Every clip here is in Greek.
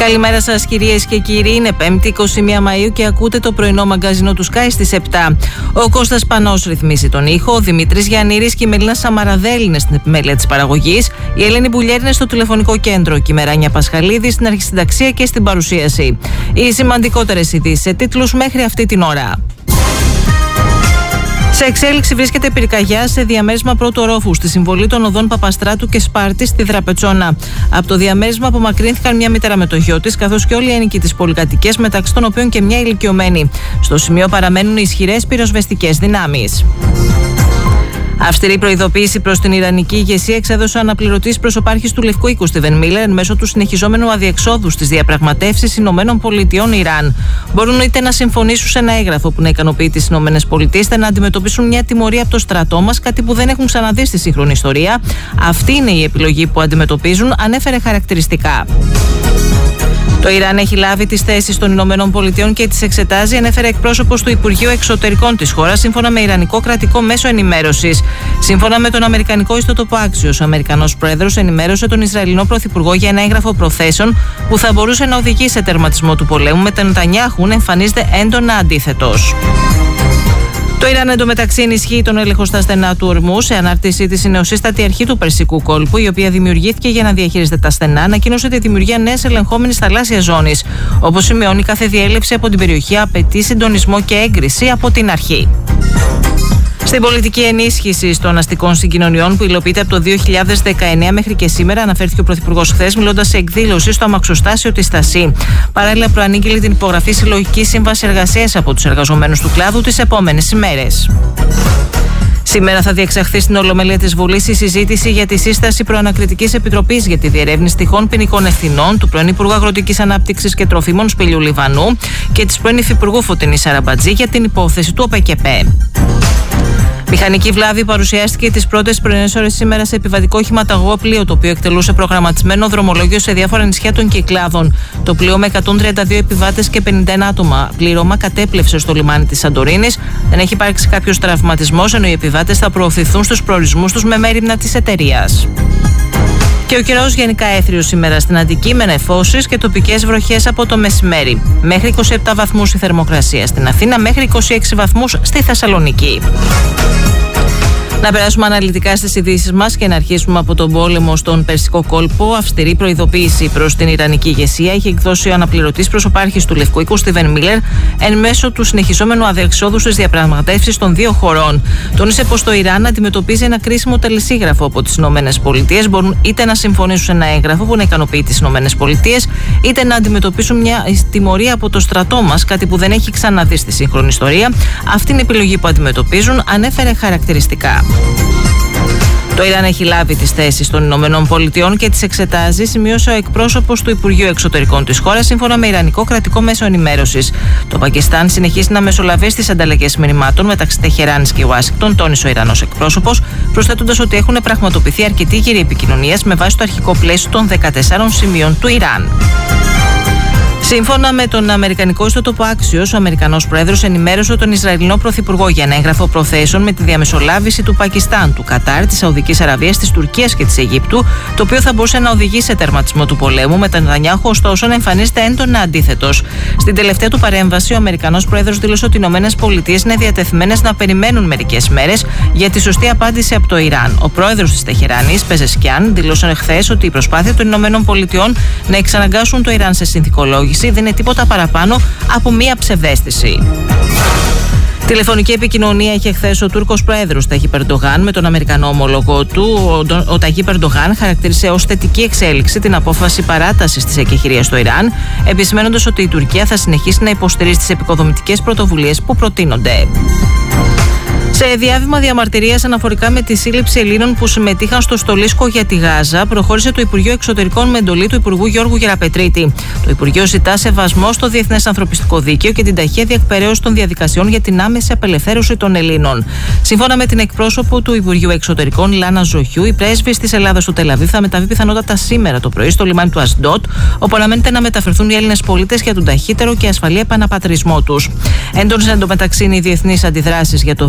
Καλημέρα σας κυρίες και κύριοι, είναι 5η 21 Μαΐου και ακούτε το πρωινό μαγκαζινό του Sky στις 7. Ο Κώστας Πανός ρυθμίσει τον ήχο, ο Δημήτρης Γιαννήρης και η Μελίνα Σαμαραδέλη είναι στην επιμέλεια της παραγωγής, η Ελένη Μπουλιέρη είναι στο τηλεφωνικό κέντρο και η Μεράνια Πασχαλίδη στην αρχισυνταξία και στην παρουσίαση. Οι σημαντικότερες ειδήσεις σε τίτλους μέχρι αυτή την ώρα. Σε εξέλιξη βρίσκεται πυρκαγιά σε διαμέρισμα πρώτου ορόφου στη συμβολή των οδών Παπαστράτου και Σπάρτη στη Δραπετσόνα. Από το διαμέρισμα απομακρύνθηκαν μια μητέρα με το γιο της, καθώς και όλοι οι ένοικοι της πολυκατοικίας, μεταξύ των οποίων και μια ηλικιωμένη. Στο σημείο παραμένουν ισχυρές πυροσβεστικές δυνάμεις. Αυστηρή προειδοποίηση προς την Ιρανική ηγεσία εξέδωσε ο αναπληρωτής προσωπάρχης του Λευκού Οίκου Στίβεν Μίλερ εν μέσω του συνεχιζόμενου αδιεξόδου στις διαπραγματεύσεις ΗΠΑ-Ιράν. Μπορούν είτε να συμφωνήσουν σε ένα έγγραφο που να ικανοποιεί τις ΗΠΑ, είτε να αντιμετωπίσουν μια τιμωρία από το στρατό μας, κάτι που δεν έχουν ξαναδεί στη σύγχρονη ιστορία. Αυτή είναι η επιλογή που αντιμετωπίζουν, ανέφερε χαρακτηριστικά. Το Ιράν έχει λάβει τις θέσεις των ΗΠΑ και τις εξετάζει, ανέφερε εκπρόσωπος του Υπουργείου Εξωτερικών της χώρας, σύμφωνα με Ιρανικό κρατικό μέσο ενημέρωσης. Σύμφωνα με τον Αμερικανικό ιστότοπο Axios, ο Αμερικανός Πρόεδρος ενημέρωσε τον Ισραηλινό Πρωθυπουργό για ένα έγγραφο προθέσεων που θα μπορούσε να οδηγήσει σε τερματισμό του πολέμου, με τον Νετανιάχου να εμφανίζεται έντονα αντίθετος. Το Ιράν εντωμεταξύ ενισχύει τον έλεγχο στα στενά του ορμού. Σε ανάρτησή της, η νεοσύστατη αρχή του Περσικού κόλπου, η οποία δημιουργήθηκε για να διαχειρίζεται τα στενά, ανακοίνωσε τη δημιουργία νέας ελεγχόμενης θαλάσσιας ζώνης. Όπως σημειώνει, κάθε διέλευση από την περιοχή απαιτεί συντονισμό και έγκριση από την αρχή. Στην πολιτική ενίσχυση των αστικών συγκοινωνιών που υλοποιείται από το 2019 μέχρι και σήμερα, αναφέρθηκε ο Πρωθυπουργός χθες, μιλώντας σε εκδήλωση στο αμαξοστάσιο της Στασί. Παράλληλα, προανήγγειλε την υπογραφή συλλογικής σύμβασης εργασίας από τους εργαζομένους του κλάδου τις επόμενες ημέρες. Σήμερα θα διεξαχθεί στην Ολομέλεια της Βουλής η συζήτηση για τη σύσταση προανακριτικής επιτροπής για τη διερεύνηση τυχόν ποινικών ευθυνών του πρώην Υπουργού Αγροτικής Ανάπτυξης και Τροφίμων Σπηλιού Λιβανού και της πρώην Υφυπουργού Φωτεινής Σαραμπατζή για την υπόθεση του ΟΠΕΚΕΠΕ. Μηχανική βλάβη παρουσιάστηκε τις πρώτες πρωινές ώρες σήμερα σε επιβατικό οχηματαγό πλοίο, το οποίο εκτελούσε προγραμματισμένο δρομολόγιο σε διάφορα νησιά των Κυκλάδων. Το πλοίο με 132 επιβάτες και 51 άτομα πλήρωμα κατέπλευσε στο λιμάνι της Σαντορίνης. Δεν έχει υπάρξει κάποιος τραυματισμός, ενώ οι επιβάτες θα προωθηθούν στους προορισμούς τους με μέριμνα της εταιρείας. Και ο καιρός γενικά έθριος σήμερα στην Αττική, με νεφώσεις και τοπικές βροχές από το μεσημέρι. Μέχρι 27 βαθμούς η θερμοκρασία στην Αθήνα, μέχρι 26 βαθμούς στη Θεσσαλονίκη. Να περάσουμε αναλυτικά στις ειδήσεις μας και να αρχίσουμε από τον πόλεμο στον Περσικό κόλπο. Αυστηρή προειδοποίηση προς την Ιρανική ηγεσία είχε εκδώσει ο αναπληρωτής προσωπάρχης του Λευκού Οίκου Στίβεν Μίλερ εν μέσω του συνεχιζόμενου αδιεξόδου στις διαπραγματεύσεις των δύο χωρών. Τόνισε πως το Ιράν αντιμετωπίζει ένα κρίσιμο τελεσίγραφο από τις ΗΠΑ. Μπορούν είτε να συμφωνήσουν σε ένα έγγραφο που να ικανοποιεί τις ΗΠΑ, είτε να αντιμετωπίσουν μια τιμωρία από το στρατό μας, κάτι που δεν έχει ξαναδεί στη σύγχρονη ιστορία. Αυτή είναι η επιλογή που αντιμετωπίζουν, ανέφερε χαρακτηριστικά. Το Ιράν έχει λάβει τις θέσεις των ΗΠΑ και τις εξετάζει, σημείωσε ο εκπρόσωπος του Υπουργείου Εξωτερικών της χώρας, σύμφωνα με Ιρανικό κρατικό μέσο ενημέρωσης. Το Πακιστάν συνεχίζει να μεσολαβεί στις ανταλλαγές μηνυμάτων μεταξύ Τεχεράνης και Ουάσιγκτον, τόνισε ο Ιρανός εκπρόσωπος, προσθέτοντας ότι έχουν πραγματοποιηθεί αρκετοί γύροι επικοινωνίας με βάση το αρχικό πλαίσιο των 14 σημείων του Ιράν. Σύμφωνα με τον Αμερικανικό ιστότοπο Axios, ο Αμερικανός Πρόεδρος ενημέρωσε τον Ισραηλινό Πρωθυπουργό για ένα έγγραφο προθέσεων με τη διαμεσολάβηση του Πακιστάν, του Κατάρ, της Σαουδικής Αραβίας, της Τουρκίας και της Αιγύπτου, το οποίο θα μπορούσε να οδηγήσει σε τερματισμό του πολέμου, με τον Νετανιάχου ωστόσο να εμφανίζεται έντονα αντίθετος. Στην τελευταία του παρέμβαση, ο Αμερικανός Πρόεδρος δήλωσε ότι οι ΗΠΑ είναι διατεθειμένες να περιμένουν μερικές μέρες για τη σωστή απάντηση από το Ιράν. Ο πρόεδρος της Τεχεράνης, Πεζεσκιάν, δήλωσε χθες ότι η προσπάθεια των ΗΠΑ να εξαναγκάσουν το Ιράν σε συνθηκολόγηση δεν είναι τίποτα παραπάνω από μία ψευδαίσθηση. Τηλεφωνική επικοινωνία είχε χθες ο Τούρκος Πρόεδρος Ταγίπ Ερντογάν με τον Αμερικανό ομόλογο του. Ο Ταγίπ Ερντογάν χαρακτήρισε ως θετική εξέλιξη την απόφαση παράτασης της εκεχηρίας στο Ιράν, επισημένοντας ότι η Τουρκία θα συνεχίσει να υποστηρίζει τις επικοδομητικές πρωτοβουλίες που προτείνονται. Σε διάβημα διαμαρτυρίας αναφορικά με τη σύλληψη Ελλήνων που συμμετείχαν στο στολίσκο για τη Γάζα, προχώρησε το Υπουργείο Εξωτερικών με εντολή του Υπουργού Γιώργου Γεραπετρίτη. Το Υπουργείο ζητά σεβασμό στο διεθνές ανθρωπιστικό δίκαιο και την ταχεία διεκπεραίωση των διαδικασιών για την άμεση απελευθέρωση των Ελλήνων. Σύμφωνα με την εκπρόσωπο του Υπουργείου Εξωτερικών, Λάνα Ζοχιού, η πρέσβης της Ελλάδας στο Τελαβίβ θα μεταβεί πιθανότατα σήμερα το πρωί στο λιμάνι του Ασντότ, όπου αναμένεται να μεταφερθούν οι Έλληνες πολίτες για τον ταχύτερο και ασφαλή επαναπατρισμό τους. Έντονες εντωμεταξύ οι διεθνείς αντιδράσεις για το βίντεο με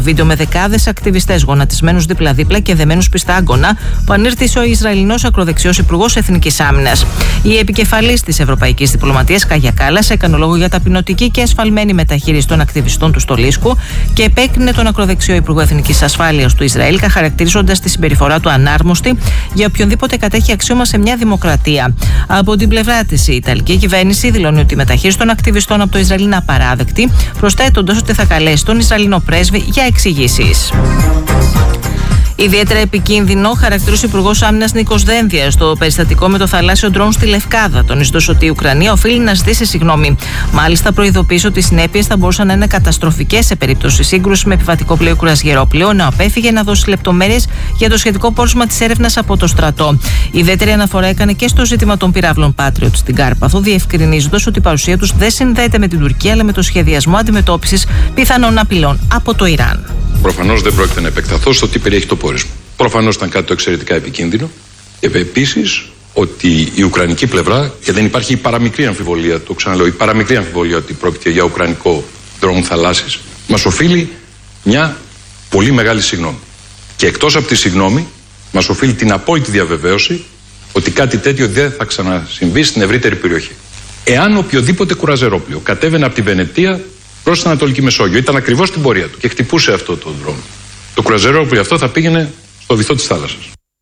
δεκάδες ακτιβιστές γονατισμένους δίπλα-δίπλα και δεμένους πιστά άγκωνα που ανήρτησε ο Ισραηλινός ακροδεξιός Υπουργός Εθνικής Άμυνας. Η επικεφαλής της Ευρωπαϊκής Διπλωματίας, Κάγια Κάλλας, έκανε λόγο για ταπεινωτική και ασφαλμένη μεταχείριση των ακτιβιστών του στο Λίσκου και επέκρινε τον ακροδεξιό Υπουργό Εθνικής Ασφάλειας του Ισραήλ, χαρακτηρίζοντας τη συμπεριφορά του ανάρμοστη για οποιονδήποτε κατέχει αξίωμα σε μια δημοκρατία. Από την πλευρά της, η Ιταλική κυβέρνηση δηλώνει ότι η μεταχείριση των ακτιβιστών από το Ισραήλ είναι απαράδεκτη, προσθέτοντας ότι θα καλέσει τον Ισραηλινό πρέσβη για εξηγήσεις. Ιδιαίτερα επικίνδυνο χαρακτηρίζει ο Υπουργός Άμυνας Νίκος Δένδιας το περιστατικό με το θαλάσσιο ντρόουν στη Λευκάδα, τονίζοντας ότι η Ουκρανία οφείλει να ζητήσει συγγνώμη. Μάλιστα, προειδοποίησε ότι οι συνέπειες θα μπορούσαν να είναι καταστροφικές σε περίπτωση σύγκρουση με επιβατικό πλοίο κουρασγερόπλοιο, ενώ απέφυγε να δώσει λεπτομέρειες για το σχετικό πόρισμα της έρευνας από το στρατό. Η ιδιαίτερη αναφορά έκανε και στο ζήτημα των πυράβλων Patriot στην Κάρπαθο, διευκρινίζοντας ότι η παρουσία τους δεν συνδέεται με την Τουρκία, αλλά με το σχεδιασμό αντιμετώπισης πιθανών απειλών από το Ιράν. Προφανώς δεν πρόκειται να επεκταθώ στο τι περιέχει το πόρισμα. Προφανώς ήταν κάτι το εξαιρετικά επικίνδυνο. Επίσης, ότι η ουκρανική πλευρά, και δεν υπάρχει η παραμικρή αμφιβολία, το ξαναλέω, η παραμικρή αμφιβολία ότι πρόκειται για ουκρανικό ντρόουν θαλάσσης, μας οφείλει μια πολύ μεγάλη συγγνώμη. Και εκτός από τη συγγνώμη, μας οφείλει την απόλυτη διαβεβαίωση ότι κάτι τέτοιο δεν θα ξανασυμβεί στην ευρύτερη περιοχή. Εάν οποιοδήποτε κουραζερόπλοιο κατέβαινε από τη Βενετία προς την Ανατολική Μεσόγειο, ήταν ακριβώς στην πορεία του και χτυπούσε αυτό το δρόμο, το κουραζερόπλοιο αυτό θα πήγαινε στο βυθό της θάλασσας.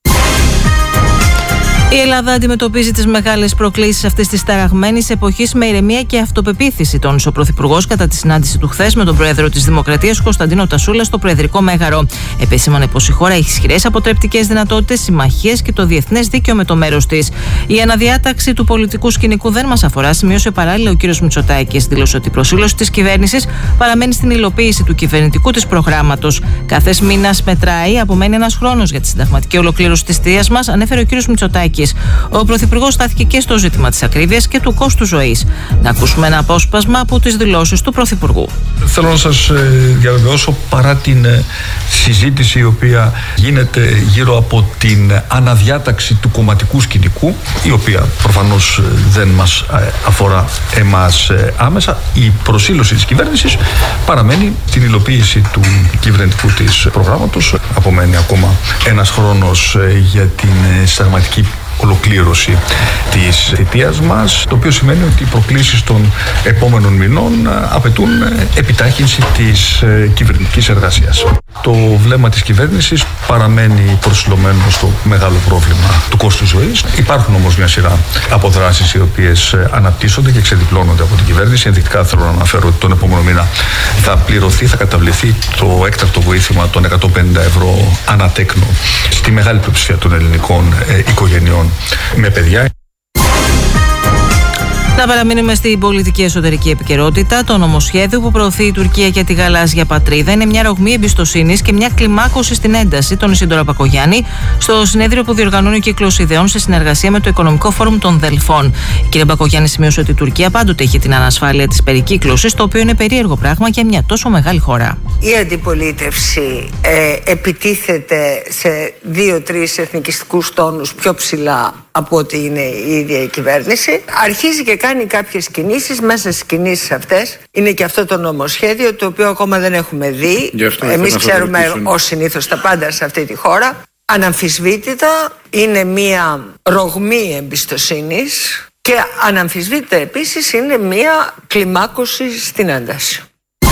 Η Ελλάδα αντιμετωπίζει τις μεγάλες προκλήσεις αυτής της ταραγμένης εποχής με ηρεμία και αυτοπεποίθηση, τόνισε ο Πρωθυπουργός κατά τη συνάντηση του χθες με τον Πρόεδρο της Δημοκρατίας Κωνσταντίνο Τασούλα στο Προεδρικό Μέγαρο. Επεσήμανε πως η χώρα έχει ισχυρές αποτρεπτικές δυνατότητες, συμμαχίες και το διεθνές δίκαιο με το μέρος της. Η αναδιάταξη του πολιτικού σκηνικού δεν μας αφορά, σημείωσε παράλληλα ο κ. Μητσοτάκης. Δήλωσε ότι η προσήλωση της κυβέρνησης παραμένει στην υλοποίηση του κυβερνητικού της προγράμματος. Καθές μήνας μετράει, απομένει ένας χρόνος για τη συνταγματική ολοκλήρωση της θητείας μας, ανέφερε ο κ. Μητσοτάκης. Ο Πρωθυπουργός στάθηκε και στο ζήτημα της ακρίβειας και του κόστου ζωής. Να ακούσουμε ένα απόσπασμα από τις δηλώσεις του Πρωθυπουργού. Θέλω να σας διαβεβαιώσω, παρά την συζήτηση η οποία γίνεται γύρω από την αναδιάταξη του κομματικού σκηνικού, η οποία προφανώς δεν μας αφορά εμάς άμεσα, η προσήλωση της κυβέρνησης παραμένει την υλοποίηση του κυβερνητικού της προγράμματος. Απομένει ακόμα ένας χρόνος για την συνταγματική ολοκλήρωση της θητείας μας, το οποίο σημαίνει ότι οι προκλήσεις των επόμενων μηνών απαιτούν επιτάχυνση της κυβερνητικής εργασίας. Το βλέμμα της κυβέρνησης παραμένει προσιλωμένο στο μεγάλο πρόβλημα του κόστου ζωής. Υπάρχουν όμως μια σειρά από δράσεις οι οποίες αναπτύσσονται και ξεδιπλώνονται από την κυβέρνηση. Ενδεικτικά θέλω να αναφέρω ότι τον επόμενο μήνα θα καταβληθεί το έκτακτο βοήθημα των 150 ευρώ ανατέκνο στη μεγάλη πλειοψηφία των ελληνικών οικογενειών με παιδιά. Να παραμείνουμε στην πολιτική εσωτερική επικαιρότητα. Το νομοσχέδιο που προωθεί η Τουρκία για τη γαλάζια πατρίδα είναι μια ρογμή εμπιστοσύνης και μια κλιμάκωση στην ένταση, τόνισε η Πακογιάννη στο συνέδριο που διοργανώνει ο Κύκλος Ιδεών σε συνεργασία με το Οικονομικό Φόρουμ των Δελφών. Η κυρία Πακογιάννη σημείωσε ότι η Τουρκία πάντοτε έχει την ανασφάλεια της περικύκλωσης, το οποίο είναι περίεργο πράγμα για μια τόσο μεγάλη χώρα. Η αντιπολίτευση επιτίθεται σε 2-3 εθνικιστικούς τόνους πιο ψηλά από ότι είναι η ίδια η κυβέρνηση. Αρχίζει και κάνει κάποιες κινήσεις. Μέσα στις κινήσεις αυτές είναι και αυτό το νομοσχέδιο, το οποίο ακόμα δεν έχουμε δει. Εμείς ξέρουμε ως συνήθως τα πάντα σε αυτή τη χώρα. Αναμφισβήτητα είναι μία ρογμή εμπιστοσύνης και αναμφισβήτητα επίσης είναι μία κλιμάκωση στην ένταση.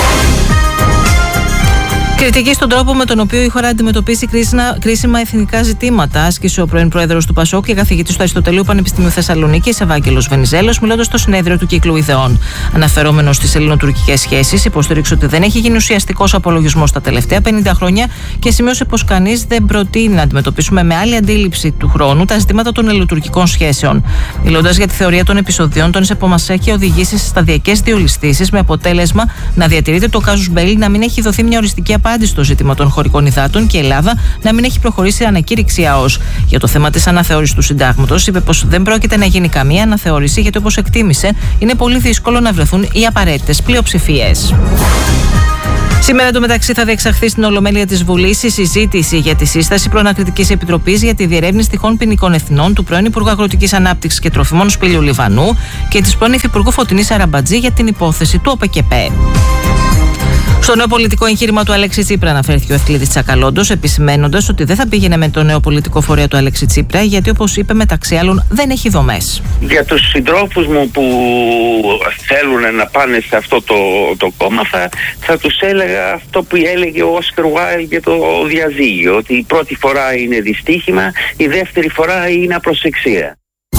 Κριτική στον τρόπο με τον οποίο η χώρα αντιμετωπίσει κρίσιμα εθνικά ζητήματα, άσκησε ο πρώην πρόεδρος του ΠΑΣΟΚ και καθηγητής του Αριστοτελείου Πανεπιστημίου Θεσσαλονίκης, Ευάγγελος Βενιζέλος, μιλώντας στο συνέδριο του Κύκλου Ιδεών. Αναφερόμενος στις ελληνοτουρκικές σχέσεις, υποστήριξε ότι δεν έχει γίνει ουσιαστικός απολογισμός τα τελευταία 50 χρόνια και σημείωσε πως κανείς δεν προτείνει να αντιμετωπίσουμε με άλλη αντίληψη του χρόνου τα ζητήματα των ελληνοτουρκικών σχέσεων. Μιλώντας για τη θεωρία των επεισοδίων, τόνισε πως μας έχει οδηγήσει σε σταδιακές διολιστήσεις με αποτέλεσμα να διατηρείται το κάζους μπέλι, να μην έχει δοθεί μια οριστική απάντηση στο ζήτημα των χωρικών υδάτων και η Ελλάδα να μην έχει προχωρήσει ανακήρυξη ΑΟΣ. Για το θέμα της αναθεώρησης του συντάγματος, είπε πως δεν πρόκειται να γίνει καμία αναθεώρηση, γιατί όπως εκτίμησε, είναι πολύ δύσκολο να βρεθούν οι απαραίτητες πλειοψηφίες. Σήμερα εντωμεταξύ θα διεξαχθεί στην Ολομέλεια της Βουλής η συζήτηση για τη σύσταση προανακριτικής επιτροπής για τη διερεύνηση τυχόν ποινικών ευθυνών του πρώην Υπουργού Αγροτικής Ανάπτυξης και Τροφιμών Σπύλιου Λιβανού και της πρώην Υφυπουργού Φωτεινής Αραμπατζή για την υπόθεση του ΟΠΕΚΕΠΕ. Στο νέο πολιτικό εγχείρημα του Αλέξη Τσίπρα αναφέρθηκε ο Ευκλήδης Τσακαλώντος, επισημένοντας ότι δεν θα πήγαινε με το νέο πολιτικό φορέα του Αλέξη Τσίπρα, γιατί όπως είπε μεταξύ άλλων δεν έχει δομές. Για τους συντρόφους μου που θέλουν να πάνε σε αυτό το κόμμα, θα τους έλεγα αυτό που έλεγε ο Όσκαρ Βάιλντ για το διαζύγιο, ότι η πρώτη φορά είναι δυστύχημα, η δεύτερη φορά είναι απροσεξία.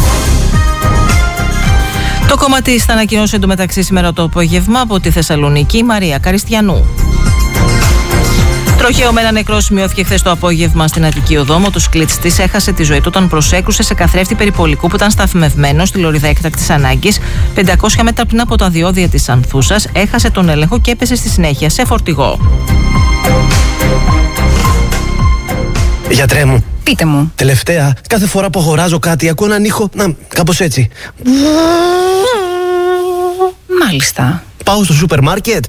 Το κόμμα της θα ανακοινώσει εντωμεταξύ σήμερα το απόγευμα από τη Θεσσαλονίκη η Μαρία Καριστιανού. Τροχαίο με ένα νεκρό σημειώθηκε χθες το απόγευμα στην Αττική Οδό. Ο μοτοσυκλέτης της έχασε τη ζωή του όταν προσέκρουσε σε καθρέφτη περιπολικού που ήταν σταθμευμένο στη λωρίδα έκτακτης ανάγκης 500 μέτρα πριν από τα διόδια της Ανθούσας. Έχασε τον έλεγχο και έπεσε στη συνέχεια σε φορτηγό. Γιατρέ μου. Πείτε μου. Τελευταία, κάθε φορά που αγοράζω κάτι ακούω έναν ήχο, κάπως έτσι. Μάλιστα. Πάω στο σούπερ μάρκετ.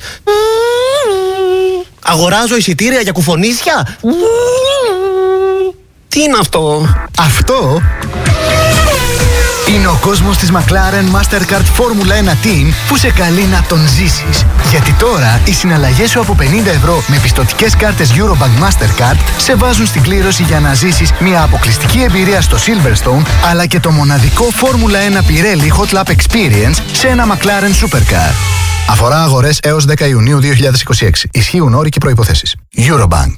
Αγοράζω εισιτήρια για κουφονίσια. Τι είναι αυτό? Αυτό είναι ο κόσμος της McLaren Mastercard Formula 1 Team που σε καλεί να τον ζήσεις. Γιατί τώρα οι συναλλαγές σου από 50 ευρώ με πιστωτικές κάρτες Eurobank Mastercard σε βάζουν στην κλήρωση για να ζήσεις μια αποκλειστική εμπειρία στο Silverstone, αλλά και το μοναδικό Formula 1 Pirelli Hot Lap Experience σε ένα McLaren Supercar. Αφορά αγορές έως 10 Ιουνίου 2026. Ισχύουν όροι και προϋποθέσεις. Eurobank.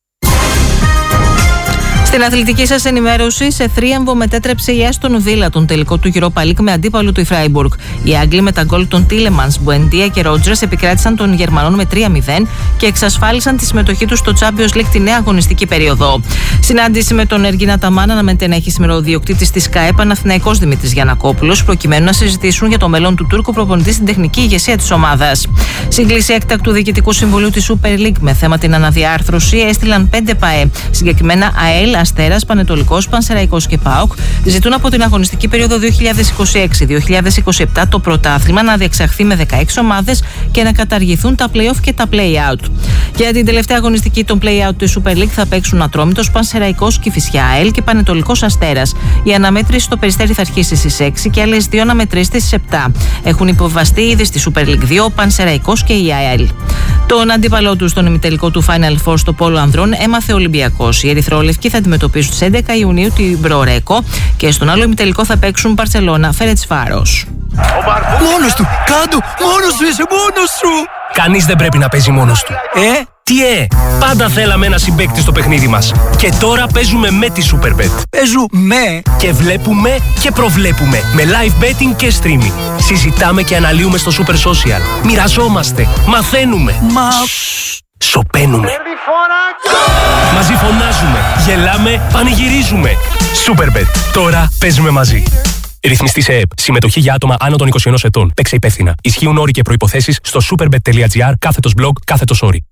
Στην αθλητική σας ενημέρωση, σε θρίαμβο μετέτρεψε η Άστον Βίλα τον τελικό του Europa League με αντίπαλο του η Φράιμπουργκ. Οι Άγγλοι με τα γκολ των Τίλεμανς, Μπουεντία και Ρότζερς επικράτησαν των Γερμανών με 3-0 και εξασφάλισαν τη συμμετοχή τους στο Champions League τη νέα αγωνιστική περίοδο. Συνάντηση με τον Εργίνα Ταμάνα να μετενέχει σήμερα ο διοκτήτης της ΚΑΕ Παναθηναϊκός Δημήτρης Γιαννακόπουλος, προκειμένου να συζητήσουν για το μέλλον του Τούρκου προπονητή στην τεχνική ηγεσία της ομάδας. Σύγκληση έκτακτου Διοικητικού Συμβουλίου της Super League με θέμα την αναδιάρθρωση έστειλαν 5 ΠΑΕ, συγκεκριμένα ΑΕΛ, Αστέρας, Πανετολικός, Πανσεραϊκός και ΠΑΟΚ, ζητούν από την αγωνιστική περίοδο 2026-2027 το πρωτάθλημα να διεξαχθεί με 16 ομάδες και να καταργηθούν τα play-off και τα play-out. Για την τελευταία αγωνιστική των play-out της Super League θα παίξουν Ατρόμητος, Πανσεραϊκός, Κηφισιά, ΑΕΛ και Πανετολικός Αστέρας. Η αναμέτρηση στο Περιστέρι θα αρχίσει στις 6 και άλλες 2 αναμετρήσεις στις 7. Έχουν υποβαστεί ήδη στη Super League 2 ο Πανσεραϊκός και η ΑΕΛ. Τον αντίπαλό του στον ημιτελικό του Final Four στο Πόλο Ανδρών έμαθε ο Ολυμπιακός. Οι ερυθρόλευκοι θα αντιμετωπίσουν στις 11 Ιουνίου την Μπρορέκο και στον άλλο ημιτελικό θα παίξουν Μπαρσελόνα Φερετσβάρος. Μόνος του! Κάντο! Μόνος του! Είσαι μόνος του! Κανείς δεν πρέπει να παίζει μόνος του. Τι πάντα θέλαμε ένα συμπαίκτη στο παιχνίδι μας. Και τώρα παίζουμε με τη Superbet. Παίζουμε και βλέπουμε και προβλέπουμε με live betting και streaming. Συζητάμε και αναλύουμε στο Super Social. Μοιραζόμαστε, μαθαίνουμε. Σωπαίνουμε. Μαζί φωνάζουμε, γελάμε, πανηγυρίζουμε. Superbet. Τώρα παίζουμε μαζί. Ρυθμιστή σε ΕΕΠ. Συμμετοχή για άτομα άνω των 21 ετών. Παίξε υπεύθυνα. Ισχύουν όροι και προϋποθέσεις στο superbet.gr/blog/όροι.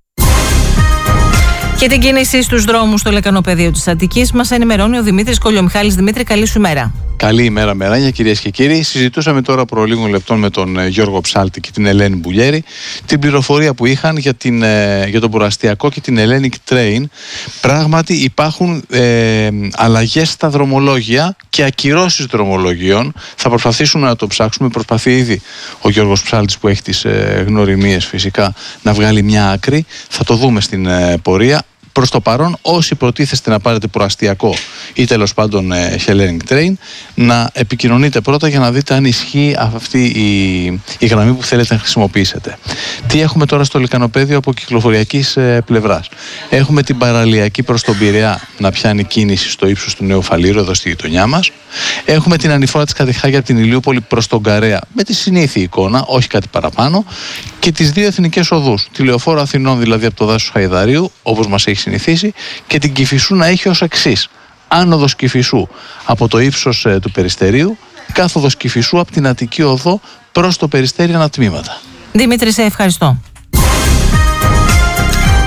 Και την κίνηση στους δρόμους στο λεκανοπεδίο της Αττικής μας ενημερώνει ο Δημήτρης Κολιομιχάλης. Δημήτρη, καλή σου ημέρα. Καλή ημέρα, μεράνια, κυρίες και κύριοι. Συζητούσαμε τώρα προ λίγων λεπτών με τον Γιώργο Ψάλτη και την Ελένη Μπουλιέρη την πληροφορία που είχαν για τον Ποραστιακό και την Hellenic Train. Πράγματι υπάρχουν αλλαγές στα δρομολόγια και ακυρώσεις δρομολογίων. Θα προσπαθήσουμε να το ψάξουμε. Προσπαθεί ήδη ο Γιώργος Ψάλτης, που έχει τις γνωριμίες φυσικά, να βγάλει μια άκρη. Θα το δούμε στην πορεία. Προς το παρόν, όσοι προτίθεστε να πάρετε Ποραστιακό ή τέλος πάντων Hellenic Train, να επικοινωνείτε πρώτα για να δείτε αν ισχύει αυτή η γραμμή που θέλετε να χρησιμοποιήσετε. Τι έχουμε τώρα στο λεκανοπέδιο από κυκλοφοριακής πλευράς? Έχουμε την παραλιακή προς τον Πειραιά να πιάνει κίνηση στο ύψος του Νέου Φαλήρου, εδώ στη γειτονιά μας. Έχουμε την ανηφόρα της Κατεχάγια από την Ηλιούπολη προς τον Καρέα με τη συνήθη εικόνα, όχι κάτι παραπάνω. Και τις δύο εθνικές οδούς, τη Λεωφόρο Αθηνών δηλαδή από το δάσος Χαϊδαρίου, όπως μας έχει συνηθίσει, και την Κηφισού να έχει ως εξής: άνοδος Κηφισού από το ύψος του Περιστερίου, κάθοδος Κηφισού από την Αττική Οδό προς το Περιστέρι ανατμήματα. Δημήτρη, σε ευχαριστώ.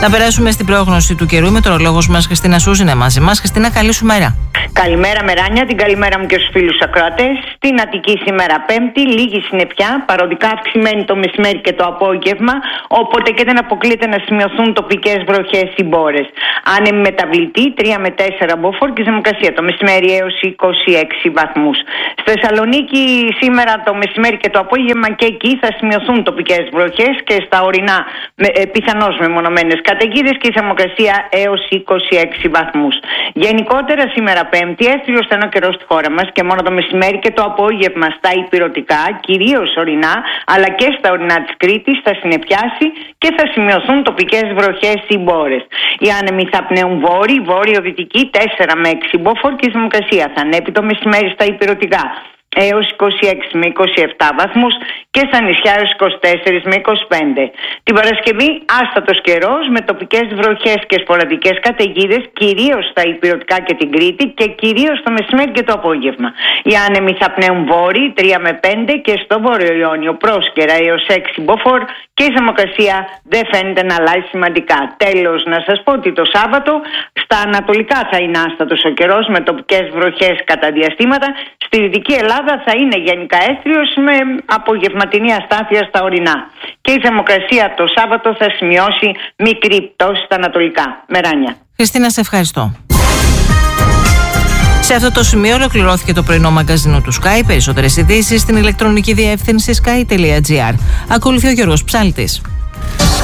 Να περάσουμε στην πρόγνωση του καιρού. Η μετεωρολόγος μας Χριστίνα Σούζη είναι μαζί μας. Χριστίνα, καλή σου μέρα. Καλημέρα, Μεράνια. Την καλημέρα μου και στους φίλους ακροατές. Στην Αττική σήμερα Πέμπτη, λίγη συννεφιά, παροδικά αυξημένη το μεσημέρι και το απόγευμα, οπότε και δεν αποκλείεται να σημειωθούν τοπικές βροχές ή μπόρες. Άνεμη μεταβλητή 3 με 4 μποφόρ και ζευμοκρασία το μεσημέρι έως 26 βαθμούς. Στη Θεσσαλονίκη σήμερα το μεσημέρι και το απόγευμα και εκεί θα σημειωθούν τοπικές βροχές και στα ορεινά πιθανώς μεμονωμένες καταιγίδες και η θερμοκρασία έως 26 βαθμούς. Γενικότερα σήμερα Πέμπτη, έθριος στενό καιρό στη χώρα μας και μόνο το μεσημέρι και το απόγευμα στα ηπειρωτικά, κυρίως ορεινά, αλλά και στα ορεινά της Κρήτης θα συννεφιάσει και θα σημειωθούν τοπικές βροχές ή μπόρες. Οι άνεμοι θα πνέουν βόρειο-δυτική 4 με 6 μποφόρ και η θερμοκρασία θα ανέβει το μεσημέρι στα ηπειρωτικά έως 26 με 27 βαθμούς και στα νησιά έως 24 με 25. Την Παρασκευή άστατος καιρός με τοπικές βροχές και σποραδικές καταιγίδες κυρίως στα ηπειρωτικά και την Κρήτη και κυρίως το μεσημέρι και το απόγευμα. Οι άνεμοι θα πνέουν βόρειοι 3 με 5 και στο βόρειο Ιόνιο πρόσκαιρα έως 6 μποφόρ και η θερμοκρασία δεν φαίνεται να αλλάζει σημαντικά. Τέλος, να σας πω ότι το Σάββατο στα ανατολικά θα είναι άστατος ο καιρός με τοπικές βροχές κατά διαστήματα. Στη Δυτική Ελλάδα θα είναι γενικά έθριος με απογευματινή αστάθεια στα ορεινά. Και η θερμοκρασία το Σάββατο θα σημειώσει μικρή πτώση στα ανατολικά. Μεράνια. Χριστίνα, σε ευχαριστώ. Σε αυτό το σημείο ολοκληρώθηκε το πρωινό μαγκαζίνο του Sky. Περισσότερες ειδήσεις στην ηλεκτρονική διεύθυνση sky.gr. Ακολουθεί ο Γιώργος Ψάλτης.